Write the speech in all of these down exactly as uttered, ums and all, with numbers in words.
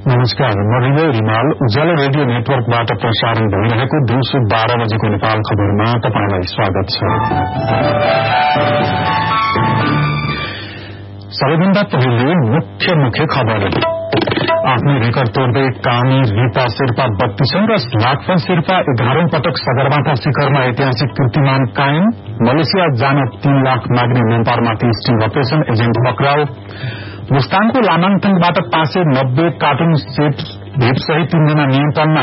नमस्कार, म हृदय रिमाल उज्यालो रेडियो नेटवर्कबाट प्रसारण भइरहेको दिउँसो बाह्र बजेको नेपाल खबरमा तपाईंलाई स्वागत छ। सबैभन्दा पहिले मुख्य मुख्य खबरहरू। आफ्नो रेकर्ड तोड्दै कामी रीता शेर्पा बत्तीसौं र लाखपन शेर्पा एघारौं पटक सगरमाथा शिखरमा ऐतिहासिक कीर्तिमान कायम। मलेसिया जान तीन लाख माग्ने मेम्पारमाथि स्टिङ अपरेशन, एजेन्ट पक्राउ। मुस्ताङको लामाङथङबाट पाँच सय नब्बे कार्टुन सेट भेट सहित तीनजना नियन्त्रणमा।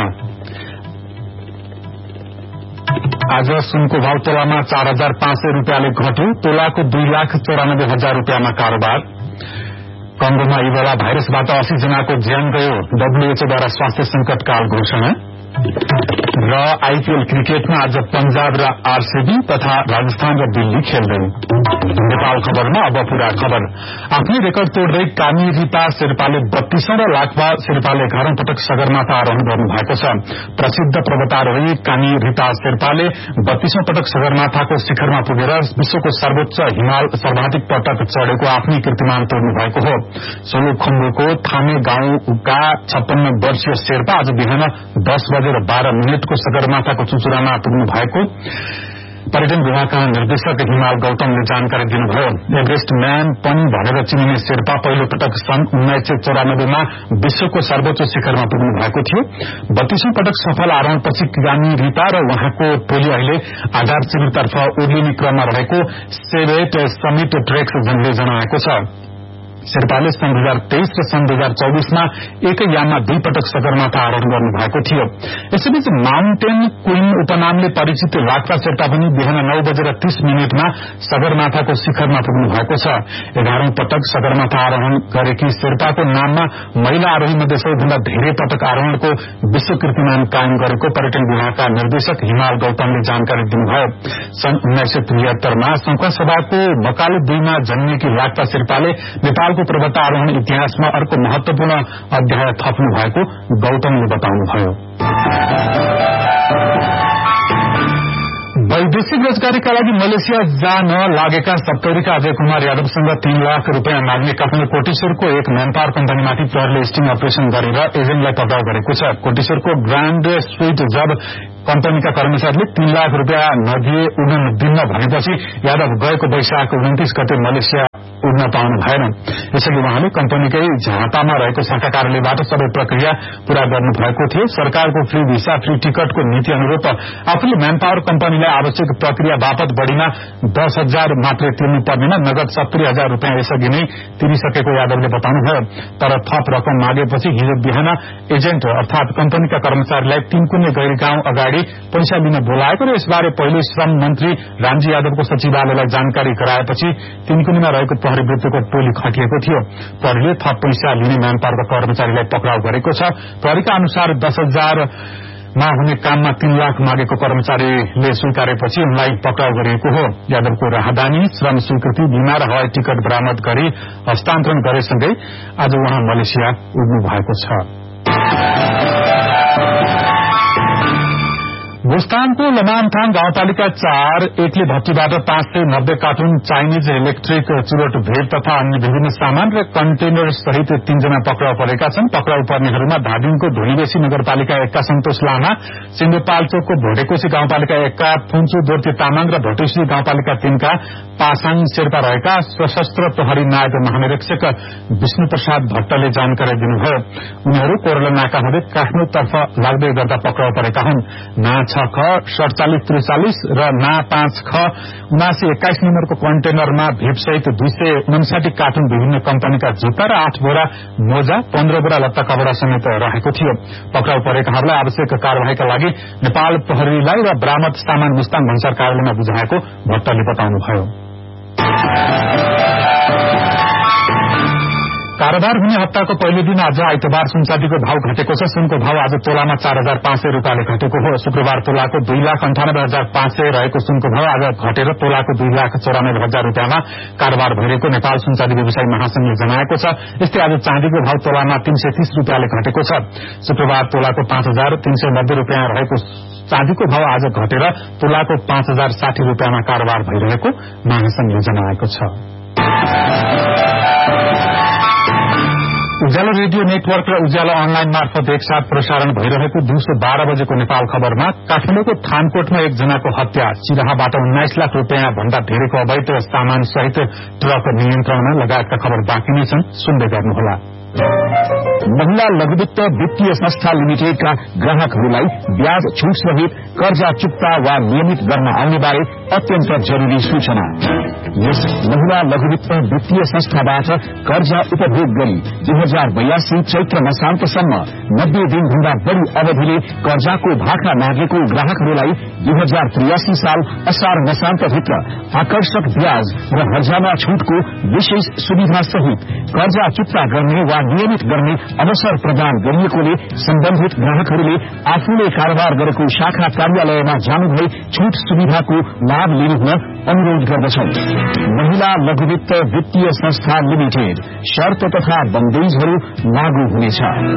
आज सुनको भाव तोलामा चार हजार पाँच सय रूपियाँले घट्यो। तोलाको दुई लाख चौरानब्बे हजार रूपियाँमा कारोबार। कंगोमा इबोला भाइरसबाट अस्सी जनाको ज्यान गयो। डब्ल्यूएचओद्वारा स्वास्थ्य संकटकाल घोषणा। र आईपीएल क्रिकेटमा आज पंजाब र आरसीबी तथा राजस्थान र दिल्ली खेल्दैन्। नेपाल खबरमा अब पूरा खबर। आफ्नै रेकर्ड तोड्दै कामी रीता शेर्पाले बत्तीसौं र लाखपा शेर्पाले एघारौं पटक सगरमाथा आरोहण गर्नु भएको छ। प्रसिद्ध पर्वतारोही कामी रीता शेर्पाले बत्तीसौं पटक सगरमाथाको शिखरमा पुगेर विश्वको सर्वोच्च हिमाल सर्वाधिक पटक चढ़ेको आफ्नै कीर्तिमान तोड्नु भएको हो। सोलुखुम्बुको थामे गाउँका छप्पन्न वर्षीय शेर्पा आज बिहान दस बजेर बाह्र मिनटको सगरमाथाको चुचुरामा पुग्नु भएको पर्यटन विभागका निर्देशक हिमाल गौतमले जानकारी दिनुभयो। एभरेस्ट म्यान पनि भनेर चिनिने शेर्पा पहिलो पटक सन् उन्नाइस सय चौरानब्बेमा विश्वको सर्वोच्च शिखरमा पुग्नु भएको थियो। बत्तीसौं पटक सफल आरोहणपछि कामी रीता र उहाँको टोली अहिले आधार शिविरतर्फ ओर्लिने क्रममा रहेको सेभेट समिट ट्रेक्स जंगले जनाएको छ। शेर्पाले सन् दुई हजार तेइस र सन् दुई हजार चौबीसमा एकै याममा दुई पटक सगरमाथा आरोहण गर्नु भएको थियो। यसैबीच माउन्टेन क्वीन उपनामले परिचित लाखपा शेर्पा पनि बिहान नौ बजेर तीस मिनटमा सगरमाथाको शिखरमा पुग्नु भएको छ। एघारौं पटक सगरमाथा आरोहण गरेकी शेर्पाको नाममा महिला आरोही मध्ये सबैभन्दा धेरै पटक आरोहणको विश्व कीर्तिमान कायम गरेको पर्यटन विभागका निर्देशक हिमाल गौतमले जानकारी दिनुभयो। सन् उन्नाइस सय त्रिहत्तरमा संखुवासभाको मकालु दुईमा जन्मिएकी लाखपा शेर्पाले नेपाल को पर्वतारोहण इतिहासमा अर्को महत्वपूर्ण अध्याय थप्नु भएको गौतमले बताउनुभयो। वैदेशिक रोजगारीका लागि मलेसिया जान लागेका सप्तरीका अजय कुमार यादवसँग तीन लाख रूपियाँ माग्ने काठमाडौँ कोटेश्वरको एक म्यानपावर कम्पनीमाथि प्रहरीले स्टिङ अपरेशन गरेर एजेन्टलाई पक्राउ गरेको छ। कोटेश्वरको ग्रान्ड स्वीट जब कम्पनीका कर्मचारीले तीन लाख रूपियाँ नदिए उड्न दिन्न भनेपछि यादव गएको वैशाख उन्तीस गते मलेसिया उड्न पाउनु भएन। यसैले उहाँले कम्पनीकै झापामा रहेको शाखा कार्यालयबाट सबै प्रक्रिया पूरा गर्नु भएको थियो। सरकारको फ्री भिसा फ्री टिकटको नीति अनुरूप आफूले म्यानपावर कम्पनीलाई आवश्यक प्रक्रिया बापत बढ़ीमा दस हजार मात्रै तिर्नु पर्नेमा नगद सत्तरी हजार रूपियाँ यसअघि नै तिरिसकेको यादवले बताउनुभयो। तर थप रकम मागेपछि हिजो बिहान एजेन्ट अर्थात कम्पनीका कर्मचारीलाई तीनकुने गैरी गाउँ अगाडि पैसा लिन बोलाएको र यसबारे पहिले श्रम मन्त्री रामजी यादवको सचिवालयलाई जानकारी गराएपछि तीनकुनेमा रहेको प्रहरी वृत्तिको टोली खटिएको थियो। प्रहरीले थप पैसा लिने म्यानपावरका कर्मचारीलाई पक्राउ गरेको छ। प्रहरीका अनुसार दस हजार मा हुने काममा तीन लाख मागेको कर्मचारीले स्वीकारेपछि उनलाई पक्राउ गरिएको हो। यादवको राहदानी श्रम स्वीकृति बीमा र हवाई टिकट बरामद गरी हस्तान्तरण गरेसँगै आज उहाँ मलेसिया उड्नु भएको छ। मुस्ताङको लमामथाङ गाउँपालिका चार एकले भट्टीबाट पाँच सय नब्बे कार्टुन चाइनिज इलेक्ट्रिक चुरोट भेट तथा अन्य विभिन्न सामान र कन्टेनर सहित तीनजना पक्राउ परेका छन्। पक्राउ पर्नेहरूमा धादिङको धुलीबेसी नगरपालिका एकका सन्तोष लामा, सिन्धुपाल्चोकको भोटेकोशी गाउँपालिका एकका फुन्चु दोर्ती तामाङ र भटेसी गाउँपालिका तीनका पासाङ शेर्पा रहेका सशस्त्र प्रहरी नायक महानिरीक्षक विष्णु प्रसाद भट्टले जानकारी दिनुभयो। उनीहरू कोरला नाका हुँदै काठमाडौँतर्फ लाग्दै गर्दा पक्राउ परेका हुन्। ना छ ख सड़चालिस त्रिचालिस र ना पाँच ख उनासी एक्काइस नम्बरको कन्टेनरमा भेपसहित दुई सय उन्साठी कार्टुन विभिन्न कम्पनीका जुत्ता र आठ बोरा मोजा, पन्ध्र बोरा लत्ता कपड़ा समेत रहेको थियो। पक्राउ परेकाहरूलाई आवश्यक कार्यवाहीका लागि नेपाल प्रहरीलाई र बरामद सामान मुस्ताङ भन्सार कार्यालयमा बुझाएको भट्टले बताउनुभयो। कारोबार हुने हप्ताको पहिलो दिन आज आइतबार सुनचाँदीको भाव घटेको छ। सुनको भाव आज तोलामा चार हजार पाँच सय रूपियाँले घटेको हो। शुक्रबार तोलाको दुई लाख अन्ठानब्बे हजार पाँच सय रहेको सुनको भाव आज घटेर तोलाको दुई लाख चौरानब्बे हजार रूपियाँमा कारोबार भइरहेको नेपाल सुनचाँदी व्यवसायी महासंघले जनाएको छ। यस्तै आज चाँदीको भाव तोलामा तीन सय तीस रूपियाँले घटेको छ। शुक्रबार तोलाको पाँच हजार तीन सय नब्बे रूपियाँ रहेको चाँदीको भाव आज घटेर तोलाको पाँच हजार साठी रूपियाँमा कारोबार भइरहेको महासंघले जनाएको छ। उज्यालो रेडियो नेटवर्क र उज्यालो अनलाइन मार्फत एकसाथ प्रसारण भइरहेको दिउँसो बाह्र बजेको नेपाल खबरमा काठमाडौँको थानकोटमा एकजनाको हत्या, चिराहाबाट उन्नाइस लाख रूपियाँ भन्दा धेरैको अवैध सामान सहित ट्रक नियन्त्रणमा लगायतका खबर बाँकी नै छन्, सुन्दै गर्नुहोला। महिला लघुवित्त वित्तीय संस्था लिमिटेडका ग्राहकहरूलाई ब्याज छूट सहित कर्जा चुक्ता वा नियमित गर्न आउने बारे अत्यन्त जरूरी सूचना। यस महिला लघुवित्त वित्तीय संस्थाबाट कर्जा उपभोग गरी दुई हजार बयासी चैत्र मसान्तसम्म नब्बे दिनभन्दा बढ़ी अवधिले कर्जाको भाका मागेको ग्राहकहरूलाई दुई हजार त्रियासी साल असार मसान्तभित्र आकर्षक ब्याज र हर्जामा छूटको विशेष सुविधा सहित कर्जा चुक्ता गर्ने वा नियमित गर्ने अवसर प्रदान गरिएकोले सम्बन्धित ग्राहकहरूले आफूले कारोबार गरेको शाखा कार्यालयमा जानुभई छूट सुविधाको लाभ लिनु हुन अनुरोध गर्दछौ। महिला लघुवित्त वित्तीय संस्था लिमिटेड, शर्त तथा बन्देजहरू लागू हुनेछ।